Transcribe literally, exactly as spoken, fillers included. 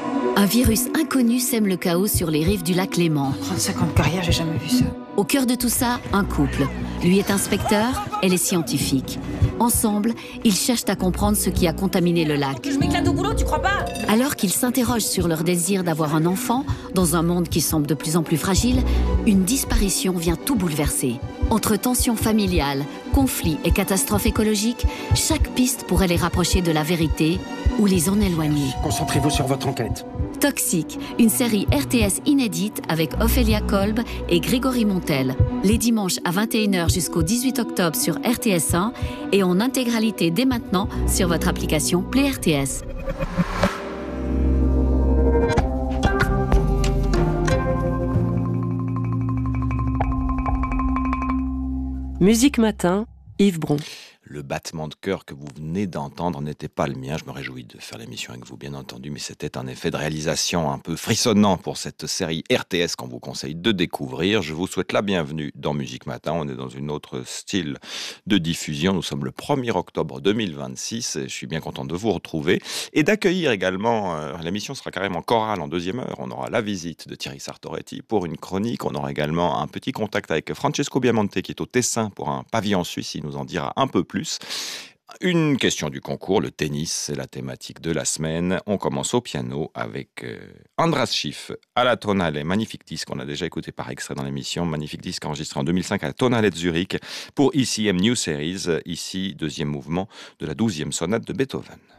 Un virus inconnu sème le chaos sur les rives du lac Léman. trente-cinq ans de carrière, j'ai jamais vu ça. Au cœur de tout ça, un couple. Lui est inspecteur, elle est scientifique. Ensemble, ils cherchent à comprendre ce qui a contaminé le lac. Je m'éclate au boulot, tu crois pas? Alors qu'ils s'interrogent sur leur désir d'avoir un enfant, dans un monde qui semble de plus en plus fragile, une disparition vient tout bouleverser. Entre tensions familiales, conflits et catastrophes écologiques, chaque piste pourrait les rapprocher de la vérité ou les en éloigner. Concentrez-vous sur votre enquête. Toxique, une série R T S inédite avec Ophélia Kolb et Grégory Montel. Les dimanches à vingt et une heures jusqu'au dix-huit octobre sur R T S un et en intégralité dès maintenant sur votre application Play R T S. Musique Matin, Yves Bron. Le battement de cœur que vous venez d'entendre n'était pas le mien. Je me réjouis de faire l'émission avec vous, bien entendu, mais c'était un effet de réalisation un peu frissonnant pour cette série R T S qu'on vous conseille de découvrir. Je vous souhaite la bienvenue dans Musique Matin. On est dans une autre style de diffusion. Nous sommes le premier octobre deux mille vingt-six et je suis bien content de vous retrouver et d'accueillir également, euh, l'émission sera carrément chorale en deuxième heure. On aura la visite de Thierry Sartoretti pour une chronique. On aura également un petit contact avec Francesco Biamonte qui est au Tessin pour un pavillon suisse. Il nous en dira un peu plus. Une question du concours, le tennis, c'est la thématique de la semaine. On commence au piano avec euh, Andras Schiff à la Tonale, magnifique disque, on a déjà écouté par extrait dans l'émission, magnifique disque enregistré en deux mille cinq à la Tonale de Zurich pour I C M New Series, ici deuxième mouvement de la douzième sonate de Beethoven.